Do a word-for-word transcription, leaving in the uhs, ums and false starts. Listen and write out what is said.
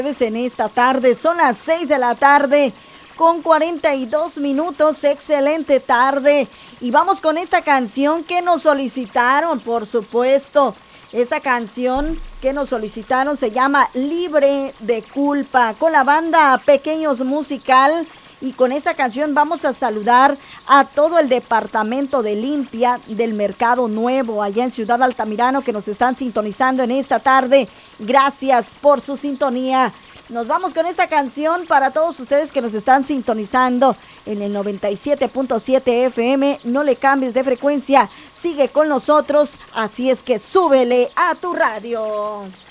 En esta tarde, son las seis de la tarde con cuarenta y dos minutos, excelente tarde. Y vamos con esta canción que nos solicitaron, por supuesto. Esta canción que nos solicitaron se llama Libre de Culpa, con la banda Pequeños Musical. Y con esta canción vamos a saludar a todo el departamento de limpia del Mercado Nuevo, allá en Ciudad Altamirano, que nos están sintonizando en esta tarde. Gracias por su sintonía. Nos vamos con esta canción para todos ustedes que nos están sintonizando en el noventa y siete punto siete F M. No le cambies de frecuencia, sigue con nosotros, así es que súbele a tu radio.